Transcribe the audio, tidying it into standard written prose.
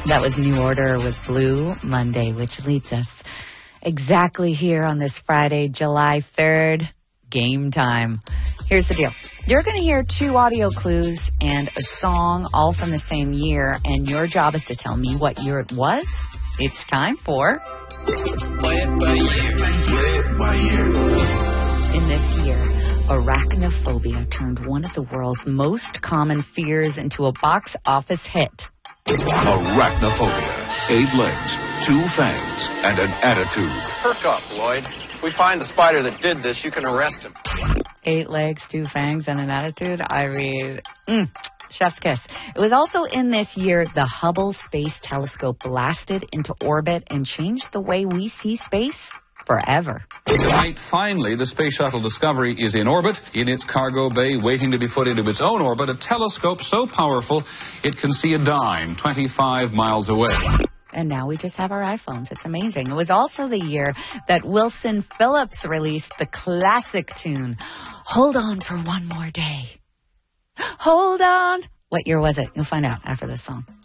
That was New Order with Blue Monday, which leads us exactly here on this Friday, July 3rd, game time. Here's the deal. You're going to hear 2 audio clues and a song all from the same year, and your job is to tell me what year it was. It's time for Play It By Year. Play It By Year. In this year, arachnophobia turned one of the world's most common fears into a box office hit. Arachnophobia. 8 legs, 2 fangs, and an attitude. Perk up, Lloyd. If we find the spider that did this, you can arrest him. 8 legs, 2 fangs, and an attitude. I read, chef's kiss. It was also in this year the Hubble Space Telescope blasted into orbit and changed the way we see space forever. Tonight, finally, the Space Shuttle Discovery is in orbit, in its cargo bay, waiting to be put into its own orbit, a telescope so powerful it can see a dime 25 miles away. And now we just have our iPhones. It's amazing. It was also the year that Wilson Phillips released the classic tune, Hold On for One More Day. Hold on. What year was it? You'll find out after this song.